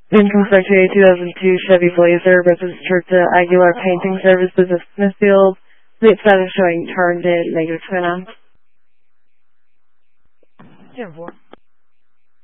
Inspect a 2002 Chevy Blazer registered to Aguilar Painting Services of Smithfield. Plate status showing turned in, negative twin on. 10-4.